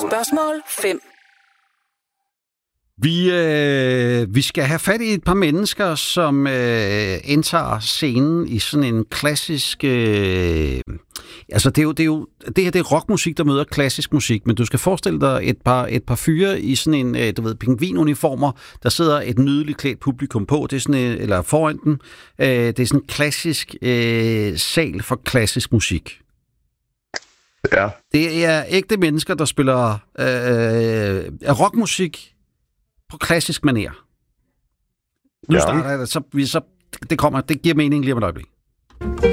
Spørgsmål 5. Vi skal have fat i et par mennesker, som indtager scenen i sådan en klassisk... altså, det her er rockmusik, der møder klassisk musik, men du skal forestille dig et par fyre i sådan en, pingvinuniformer, der sidder et nydeligt klædt publikum på, det er sådan eller foran den. Det er sådan en klassisk sal for klassisk musik. Ja. Det er ægte mennesker, der spiller rockmusik på klassisk manér. Nu starter jeg, så det giver mening lige om et øjeblik.